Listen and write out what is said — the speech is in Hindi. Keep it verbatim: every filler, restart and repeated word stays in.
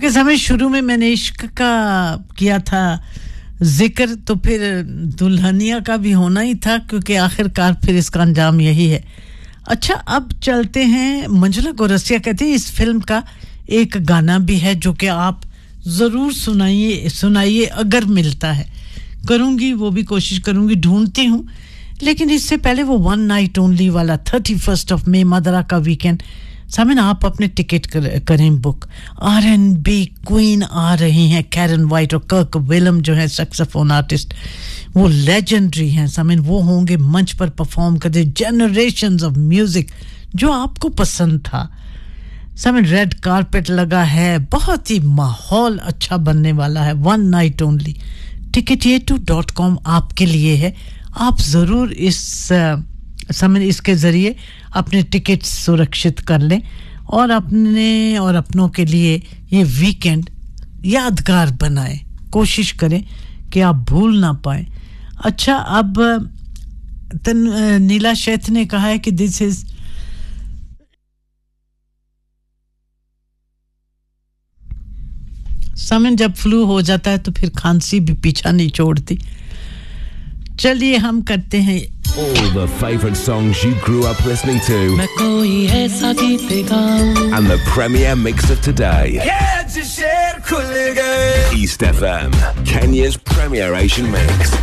लेकिन समय शुरू में मैंने इश्क का किया था जिक्र, तो फिर दुल्हनिया का भी होना ही था, क्योंकि आखिरकार फिर इसका अंजाम यही है। अच्छा, अब चलते हैं। मंजुला गौरसिया कहते हैं इस फिल्म का एक गाना भी है जो कि आप जरूर सुनाइए सुनाइए अगर मिलता है। करूंगी, वो भी कोशिश करूंगी, ढूंढती हूं। लेकिन इससे पहले वो वन नाइट ओनली वाला थर्टी फर्स्ट ऑफ मई मदरा का वीकेंड, सामने आप अपने टिकट कर, करें book. Are and B queen आ रही हैं, कैरन वाइट और कर्क विलियम जो है सैक्सोफोन आर्टिस्ट, वो लेजेंडरी हैं। सामने वो होंगे मंच पर परफॉर्म करते जनरेशंस ऑफ म्यूजिक जो आपको पसंद था। सामने रेड कारपेट लगा है, बहुत ही माहौल अच्छा बनने वाला है। One night only, ticket A to dot com आपके लिए है। आप ज़रूर इस समय इसके ज़रिए अपने टिकट सुरक्षित कर लें और अपने और अपनों के लिए ये वीकेंड यादगार बनाएं। कोशिश करें कि आप भूल ना पाएं। अच्छा, अब तन, नीला शेठ ने कहा है कि दिस इज समय जब फ्लू हो जाता है तो फिर खांसी भी पीछा नहीं छोड़ती। चलिए हम करते हैं all the favorite songs you grew up listening to मैं कोई ऐसा गीत गाऊं and the premiere mix of today. शेर खुल गए East F M, Kenya's premier Asian mix.